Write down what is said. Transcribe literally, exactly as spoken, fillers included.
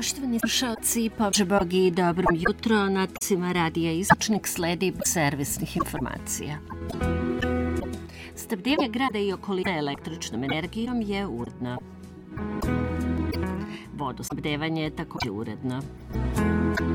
Poštovani slušalci, pobože Bog i dobro jutro. Na tacima radija Istočnik sledi servisnih informacija. Snabdevanje grada i okoline električnom energijom je uredno. Vodosnabdevanje je također uredno.